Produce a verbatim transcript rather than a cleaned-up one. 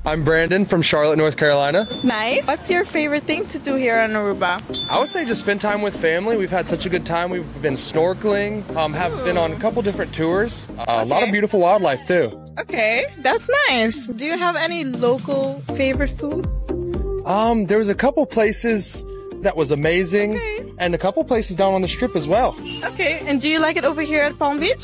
I'm Brandon from Charlotte, North Carolina. Nice. What's your favorite thing to do here on Aruba? I would say just spend time with family. We've had such a good time. We've been snorkeling, um, have Ooh. been on a couple different tours. Uh, okay. A lot of beautiful wildlife too. Okay, that's nice. Do you have any local favorite foods? Um, there was a couple places that was amazing, okay. and a couple places down on the strip as well. Okay, and do you like it over here at Palm Beach?